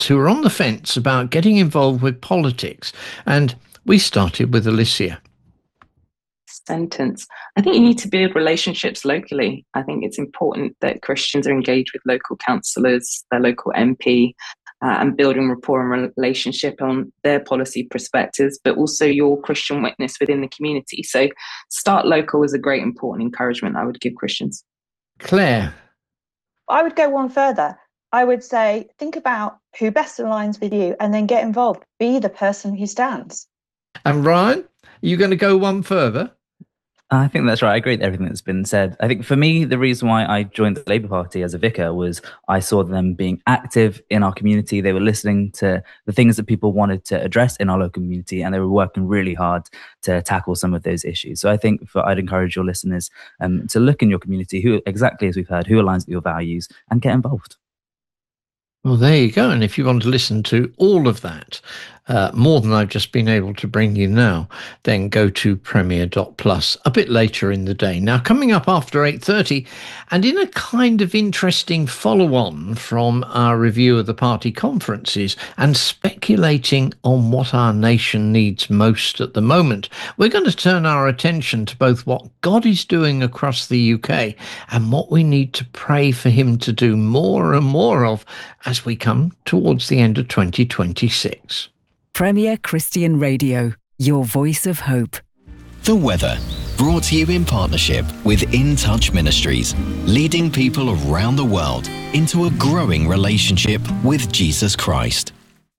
who are on the fence about getting involved with politics. And we started with Alicia. Sentence. I think you need to build relationships locally. I think it's important that Christians are engaged with local councillors, their local MP, and building rapport and relationship on their policy perspectives, but also your Christian witness within the community. So start local is a great important encouragement I would give Christians. Claire. I would go one further. I would say, think about who best aligns with you and then get involved. Be the person who stands. And Ryan, are you going to go one further? I think that's right. I agree with everything that's been said. I think for me, the reason why I joined the Labour Party as a vicar was I saw them being active in our community. They were listening to the things that people wanted to address in our local community, and they were working really hard to tackle some of those issues. So I think I'd encourage your listeners to look in your community, who exactly as we've heard, who aligns with your values, and get involved. Well, there you go. And if you want to listen to all of that, more than I've just been able to bring you now, then go to premier.plus a bit later in the day. Now, coming up after 8:30, and in a kind of interesting follow-on from our review of the party conferences and speculating on what our nation needs most at the moment, we're going to turn our attention to both what God is doing across the UK and what we need to pray for him to do more and more of as we come towards the end of 2026. Premier Christian Radio, your voice of hope. The weather, brought to you in partnership with In Touch Ministries, leading people around the world into a growing relationship with Jesus Christ.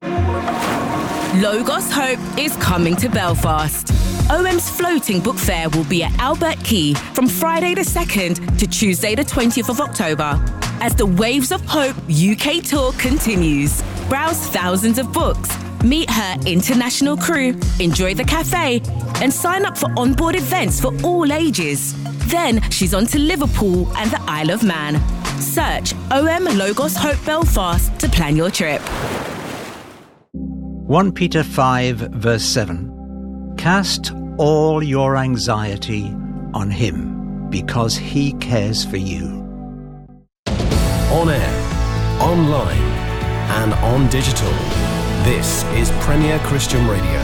Logos Hope is coming to Belfast. OM's floating book fair will be at Albert Quay from Friday the 2nd to Tuesday the 20th of October as the Waves of Hope UK tour continues. Browse thousands of books, meet her international crew, enjoy the cafe, and sign up for onboard events for all ages. Then she's on to Liverpool and the Isle of Man. Search OM Logos Hope Belfast to plan your trip. 1 Peter 5 verse 7. Cast all your anxiety on him because he cares for you. On air, online, and on digital. This is Premier Christian Radio.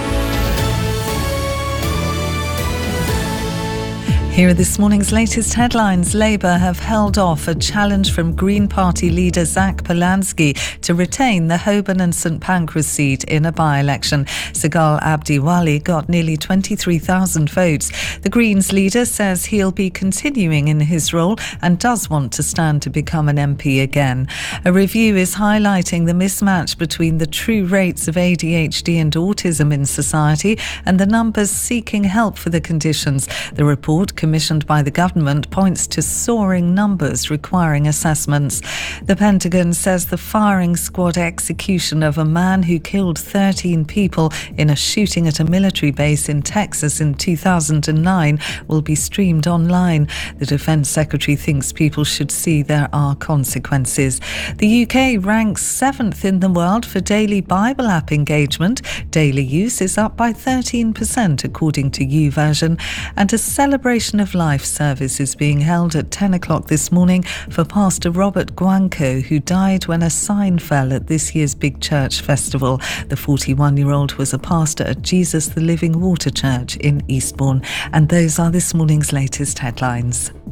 Here are this morning's latest headlines. Labour have held off a challenge from Green Party leader Zach Polanski to retain the Holborn and St Pancras seat in a by-election. Sagal Abdiwali got nearly 23,000 votes. The Greens leader says he'll be continuing in his role and does want to stand to become an MP again. A review is highlighting the mismatch between the true rates of ADHD and autism in society and the numbers seeking help for the conditions. The report, commissioned by the government, points to soaring numbers requiring assessments. The Pentagon says the firing squad execution of a man who killed 13 people in a shooting at a military base in Texas in 2009 will be streamed online. The Defence Secretary thinks people should see there are consequences. The UK ranks 7th in the world for daily Bible app engagement. Daily use is up by 13% according to YouVersion, and a celebration of life service is being held at 10 o'clock this morning for Pastor Robert Guanco, who died when a sign fell at this year's Big Church Festival. The 41-year-old was a pastor at Jesus the Living Water Church in Eastbourne. And those are this morning's latest headlines.